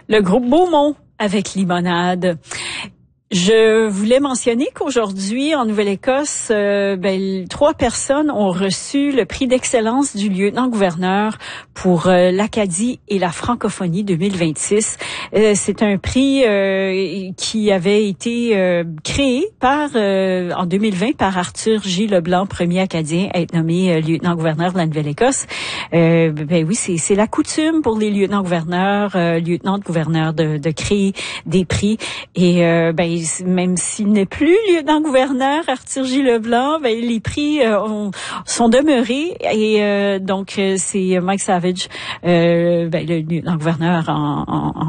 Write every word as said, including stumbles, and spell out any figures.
Le groupe Beaumont avec Limonade. Je voulais mentionner qu'aujourd'hui, en Nouvelle-Écosse, euh, ben, trois personnes ont reçu le prix d'excellence du lieutenant-gouverneur pour euh, l'Acadie et la francophonie deux mille vingt-six. Euh, c'est un prix euh, qui avait été euh, créé par euh, en deux mille vingt par Arthur J. Leblanc, premier Acadien à être nommé euh, lieutenant-gouverneur de la Nouvelle-Écosse. Euh, ben oui, c'est, c'est la coutume pour les lieutenants-gouverneurs, euh, lieutenants-gouverneurs de, de créer des prix. Et euh, ben même s'il n'est plus lieutenant-gouverneur, Arthur J. Leblanc, ben, les prix euh, ont, sont demeurés. Et euh, donc, c'est Mike Savage, euh, ben, le lieutenant-gouverneur en, en,